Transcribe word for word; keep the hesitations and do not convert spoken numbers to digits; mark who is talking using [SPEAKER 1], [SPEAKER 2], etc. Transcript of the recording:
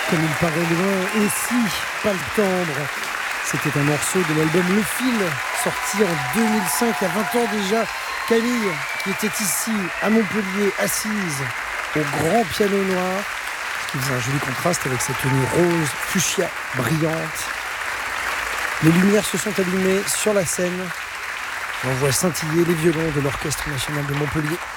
[SPEAKER 1] Comme il paraît loin, aussi pas le tendre. C'était un morceau de l'album Le Fil, sorti en deux mille cinq, il y a vingt ans déjà. Camille, qui était ici, à Montpellier, assise au grand piano noir, qui faisait un joli contraste avec cette tenue rose, fuchsia, brillante. Les lumières se sont allumées sur la scène. On voit scintiller les violons de l'Orchestre national de Montpellier.